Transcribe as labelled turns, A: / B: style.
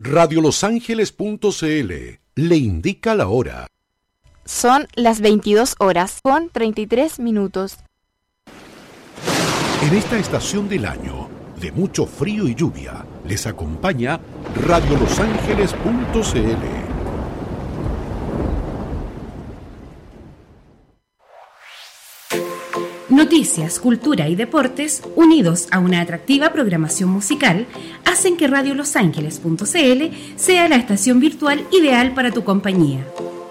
A: Radiolosangeles.cl le indica la hora.
B: Son las 22 horas con 33 minutos.
A: En esta estación del año, de mucho frío y lluvia, les acompaña Radiolosangeles.cl.
C: Noticias, cultura y deportes, unidos a una atractiva programación musical, hacen que Radiolosangeles.cl sea la estación virtual ideal para tu compañía.